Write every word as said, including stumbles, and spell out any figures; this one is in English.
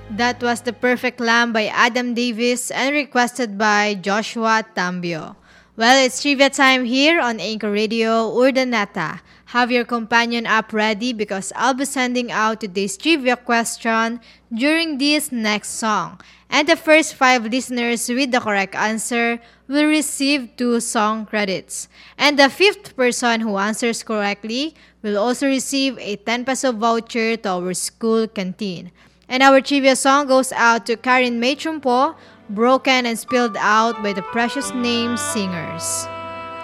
That was The Perfect Lamb by Adam Davis and requested by Joshua Tambio. Well, it's trivia time here on Anchor Radio Urdaneta. Have your companion app ready because I'll be sending out today's trivia question during this next song. And the first five listeners with the correct answer will receive two song credits. And the fifth person who answers correctly will also receive a ten peso voucher to our school canteen. And our trivia song goes out to Karin May Chumpo, Broken and Spilled Out by the Precious Name Singers.